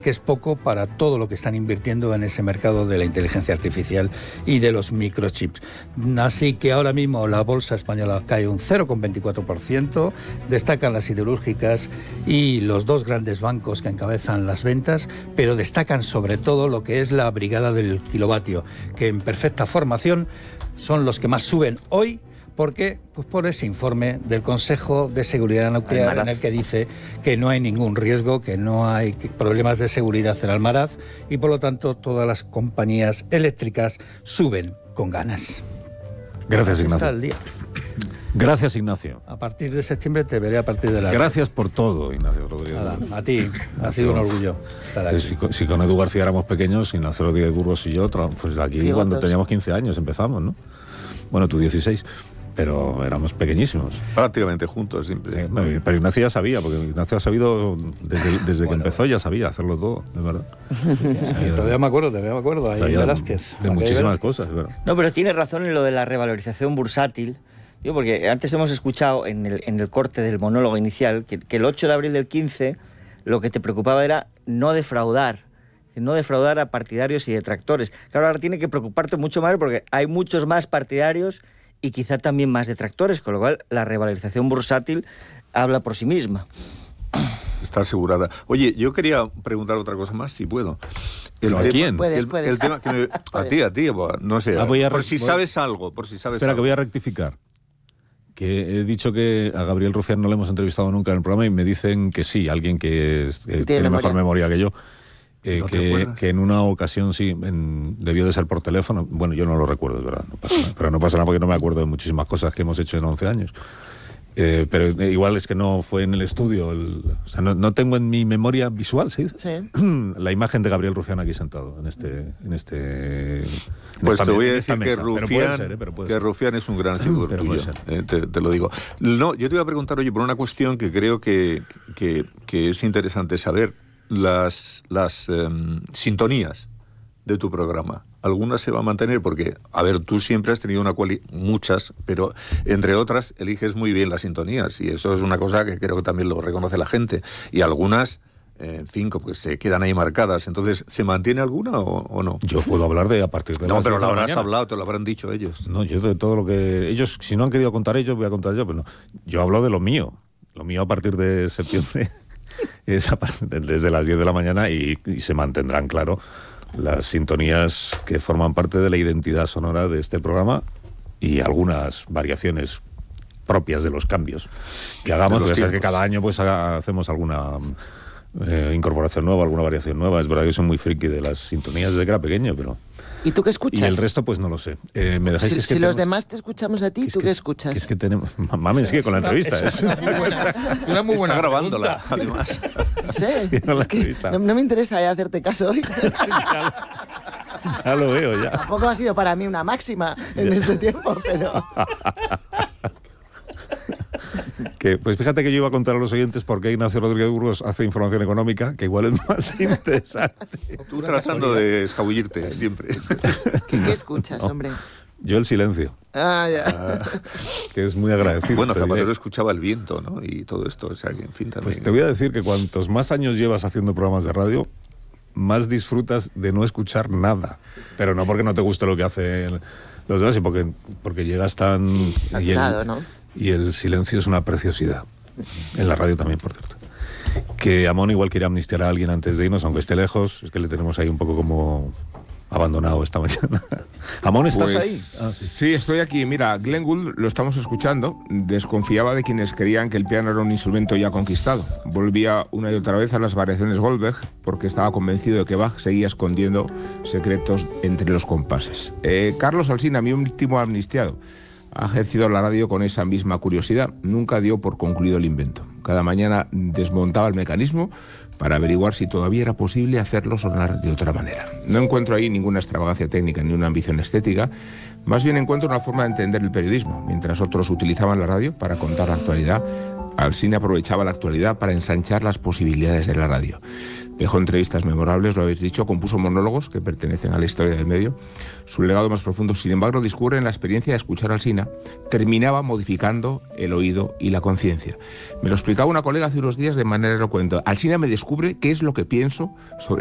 que es poco para todo lo que están invirtiendo en ese mercado de la inteligencia artificial y de los microchips. Así que ahora mismo la bolsa española cae un 0,24%, destacan las siderúrgicas y los dos grandes bancos que encabezan las ventas, pero destacan sobre todo lo que es la brigada del kilovatio, que en perfecta formación son los que más suben hoy. ¿Por qué? Pues por ese informe del Consejo de Seguridad Nuclear en el que dice que no hay ningún riesgo, que no hay problemas de seguridad en Almaraz y por lo tanto todas las compañías eléctricas suben con ganas. Gracias, Ignacio. Está el día. Gracias, Ignacio. A partir de septiembre te veré a partir de la... Gracias por todo, Ignacio Rodríguez. Nada, a ti, ha sido un orgullo estar aquí. Si con Edu García éramos pequeños, Ignacio Rodríguez Burgos y yo, pues aquí sí, cuando teníamos 15 años empezamos, ¿no? Bueno, tú 16. Pero éramos pequeñísimos. Prácticamente juntos siempre. Pero Ignacio ya sabía, porque Ignacio ha sabido desde que empezó, ya sabía hacerlo todo, de verdad. Todavía me acuerdo, ahí Velázquez. De muchísimas cosas, de verdad. No, pero tiene razón en lo de la revalorización bursátil. Yo, porque antes hemos escuchado en el corte del monólogo inicial que el 8 de abril del 15 lo que te preocupaba era no defraudar a partidarios y detractores. Claro, ahora tiene que preocuparte mucho más porque hay muchos más partidarios y quizá también más detractores, con lo cual la revalorización bursátil habla por sí misma. Está asegurada. Oye, yo quería preguntar otra cosa más, si puedo. ¿Pero a quién? Puedes. El tema que a ti, no sé. Por si sabes algo. Espera, que voy a rectificar. Que he dicho que a Gabriel Rufián no le hemos entrevistado nunca en el programa y me dicen que sí, alguien que tiene mejor memoria que yo. Que en una ocasión sí, debió de ser por teléfono. Bueno, yo no lo recuerdo, es verdad, no pasa nada. Pero no pasa nada porque no me acuerdo de muchísimas cosas que hemos hecho en 11 años. Pero igual es que no fue en el estudio. O sea, no tengo en mi memoria visual, ¿sí? Sí. La imagen de Gabriel Rufián aquí sentado en pues te voy a decir que Rufián es un gran seguidor tuyo, te lo digo. No, yo te iba a preguntar, oye, por una cuestión que creo que es interesante saber. Las sintonías de tu programa, algunas se van a mantener porque, a ver, tú siempre has tenido muchas, pero entre otras eliges muy bien las sintonías y eso es una cosa que creo que también lo reconoce la gente y algunas, en fin, pues se quedan ahí marcadas. Entonces, ¿se mantiene alguna o no? Yo puedo hablar de a partir de No, pero lo habrás hablado, te lo habrán dicho ellos. No, yo de todo lo que ellos, si no han querido contar ellos, voy a contar yo, pero no. Yo hablo de lo mío a partir de septiembre. Desde las 10 de la mañana y se mantendrán, claro, las sintonías que forman parte de la identidad sonora de este programa y algunas variaciones propias de los cambios que hagamos, porque que cada año pues hacemos alguna incorporación nueva, alguna variación nueva. Es verdad que soy muy friki de las sintonías desde que era pequeño, pero... ¿Y tú qué escuchas? Y el resto, pues no lo sé. ¿Me dejáis si los demás te escuchamos a ti, ¿tú qué escuchas? Es que tenemos... Mamá me sigue con la entrevista. Una muy buena Está grabándola, además. Sí, no me interesa hacerte caso hoy. Ya lo veo, ya. Tampoco ha sido para mí una máxima en este tiempo, pero... Pues fíjate que yo iba a contar a los oyentes por qué Ignacio Rodríguez Burgos hace información económica, que igual es más interesante. Tú tratando de escabullirte siempre. ¿Qué escuchas, hombre? Yo el silencio. Ya. Que es muy agradecido. Bueno, Zapatero escuchaba el viento, ¿no? Y todo esto, o sea, que en fin también... Pues te voy a decir que cuantos más años llevas haciendo programas de radio, más disfrutas de no escuchar nada. Pero no porque no te guste lo que hacen los demás, sino porque llegas tan... saturado, ¿no? Y el silencio es una preciosidad. En la radio también, por cierto. Que Amón igual quiere amnistiar a alguien antes de irnos, aunque esté lejos. Es que le tenemos ahí un poco como abandonado esta mañana. Amón, ¿estás ahí? Sí, estoy aquí. Mira, Glenn Gould lo estamos escuchando. Desconfiaba de quienes creían que el piano era un instrumento ya conquistado. Volvía una y otra vez a las variaciones Goldberg porque estaba convencido de que Bach seguía escondiendo secretos entre los compases. Carlos Alsina, mi último amnistiado, ha ejercido la radio con esa misma curiosidad. Nunca dio por concluido el invento. Cada mañana desmontaba el mecanismo para averiguar si todavía era posible hacerlo sonar de otra manera. No encuentro ahí ninguna extravagancia técnica ni una ambición estética. Más bien encuentro una forma de entender el periodismo. Mientras otros utilizaban la radio para contar la actualidad, Alsina aprovechaba la actualidad para ensanchar las posibilidades de la radio. Dejó entrevistas memorables, lo habéis dicho, compuso monólogos que pertenecen a la historia del medio. Su legado más profundo, sin embargo, discurre en la experiencia de escuchar a Alsina. Terminaba modificando el oído y la conciencia. Me lo explicaba una colega hace unos días de manera elocuente. Alsina me descubre qué es lo que pienso sobre